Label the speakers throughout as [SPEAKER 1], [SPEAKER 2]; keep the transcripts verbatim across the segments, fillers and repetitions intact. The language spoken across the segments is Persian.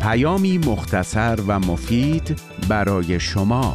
[SPEAKER 1] پیامی مختصر و مفید برای شما.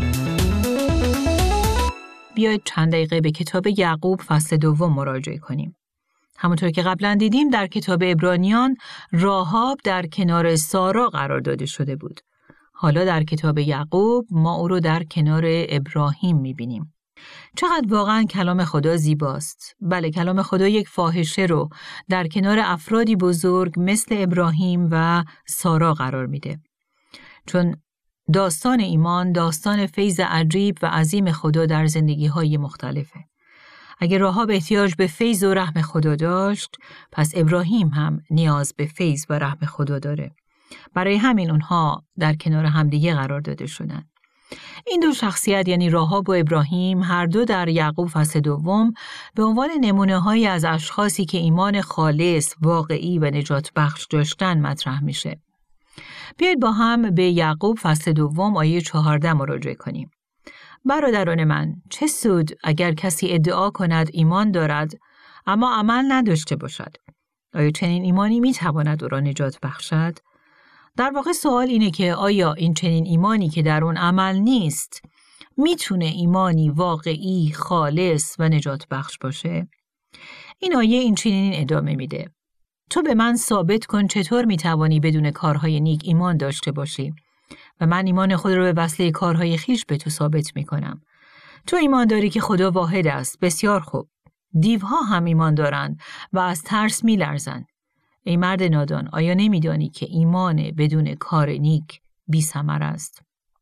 [SPEAKER 2] بیایید چند دقیقه به کتاب یعقوب فصل دوم مراجعه کنیم. همونطور که قبلا دیدیم در کتاب عبرانیان راهاب در کنار سارا قرار داده شده بود. حالا در کتاب یعقوب ما او رو در کنار ابراهیم می‌بینیم. چقدر واقعا کلام خدا زیباست. بله، کلام خدا یک فاحشه رو در کنار افرادی بزرگ مثل ابراهیم و سارا قرار میده. چون داستان ایمان داستان فیض عجیب و عظیم خدا در زندگی‌های مختلفه. اگر راهاب احتیاج به فیض و رحم خدا داشت، پس ابراهیم هم نیاز به فیض و رحم خدا داره. برای همین اونها در کنار همدیگه قرار داده شدن. این دو شخصیت یعنی راهاب و ابراهیم هر دو در یعقوب فصل دوم به عنوان نمونه‌هایی از اشخاصی که ایمان خالص، واقعی و نجات بخش داشتن مطرح میشه. بیایید با هم به یعقوب فصل دوم آیه چهارده مراجعه کنیم. برادران من، چه سود اگر کسی ادعا کند ایمان دارد اما عمل نداشته باشد؟ آیا چنین ایمانی میتواند او را نجات بخشد؟ در واقع سوال اینه که آیا این چنین ایمانی که در اون عمل نیست میتونه ایمانی واقعی، خالص و نجات بخش باشه؟ این آیه این چنین ادامه میده: تو به من ثابت کن چطور میتوانی بدون کارهای نیک ایمان داشته باشی و من ایمان خود رو به وسیله کارهای خیش به تو ثابت میکنم. تو ایمان داری که خدا واحد است. بسیار خوب. دیوها هم ایمان دارند و از ترس میلرزند. ای مرد نادان، آیا نمیدانی که ایمان بدون کار نیک بی ثمر است؟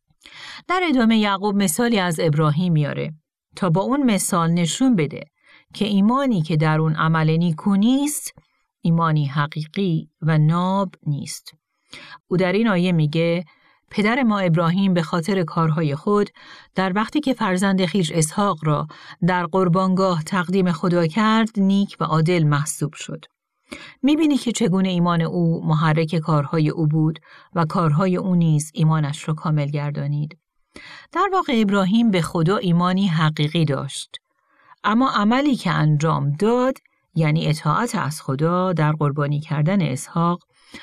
[SPEAKER 2] در ادامه یعقوب مثالی از ابراهیم میاره تا با اون مثال نشون بده که ایمانی که در اون عمل نیکو نیست، ایمانی حقیقی و ناب نیست. او در این آیه میگه پدر ما ابراهیم به خاطر کارهای خود در وقتی که فرزند خویش اسحاق را در قربانگاه تقدیم خدا کرد، نیک و عادل محسوب شد. میبینی که چگونه ایمان او محرک کارهای او بود و کارهای او نیز ایمانش را کامل گردانید. در واقع ابراهیم به خدا ایمانی حقیقی داشت، اما عملی که انجام داد، یعنی اطاعت از خدا در قربانی کردن اسحاق،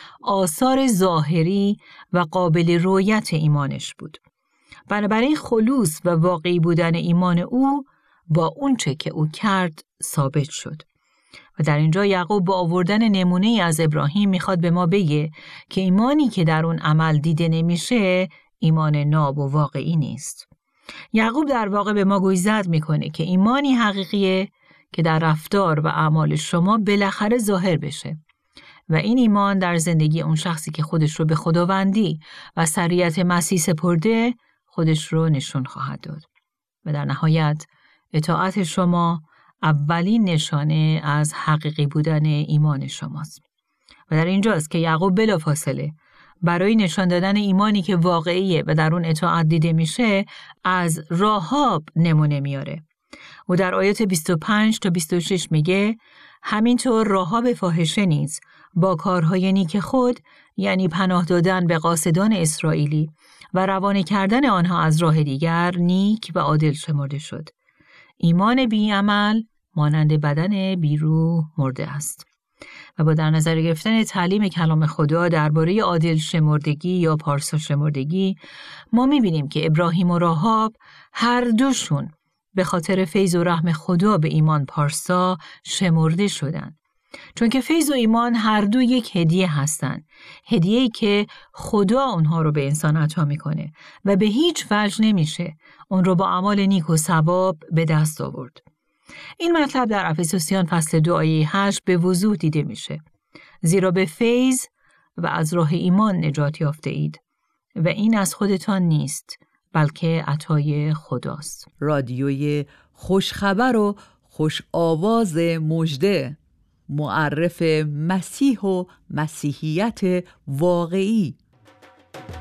[SPEAKER 2] آثار ظاهری و قابل رؤیت ایمانش بود. بنابراین خلوص و واقعی بودن ایمان او با اونچه که او کرد ثابت شد. و در اینجا یعقوب با آوردن نمونه‌ای از ابراهیم میخواد به ما بگه که ایمانی که در اون عمل دیده نمیشه ایمان ناب و واقعی نیست. یعقوب در واقع به ما گویزد میکنه که ایمانی حقیقیه که در رفتار و اعمال شما بالاخره ظاهر بشه و این ایمان در زندگی اون شخصی که خودش رو به خداوندی و سریعت مسیح سپرده خودش رو نشون خواهد داد. و در نهایت اطاعت شما اولین نشانه از حقیقی بودن ایمان شماست. و در اینجاست که یعقوب بلافاصله برای نشان دادن ایمانی که واقعیه و در اون اطاعت دیده میشه از راهاب نمونه میاره. و در آیات بیست و پنج تا بیست و شش میگه همینطور راهاب فاحشه نیز با کارهای نیک خود، یعنی پناه دادن به قاصدان اسرائیلی و روانه کردن آنها از راه دیگر، نیک و عادل شمرده شد. ایمان بی عمل مانند بدن بی روح مرده است. و با در نظر گرفتن تعلیم کلام خدا درباره عادل شمردگی یا پارسا شمردگی، ما می‌بینیم که ابراهیم و راهاب هر دوشون به خاطر فیض و رحم خدا به ایمان پارسا شمرده شدند. چون که فیض و ایمان هر دو یک هدیه هستند. هدیه‌ای که خدا اونها رو به انسان عطا میکنه و به هیچ وجه نمیشه اون رو با اعمال نیک و ثواب به دست آورد. این مطلب در افسوسیان فصل دو آیه هشت به وضوح دیده میشه. زیرا به فیض و از راه ایمان نجات یافته اید و این از خودتان نیست بلکه عطای خداست.
[SPEAKER 3] رادیوی خوشخبر و خوش آواز مژده، معرف مسیح و مسیحیت واقعی.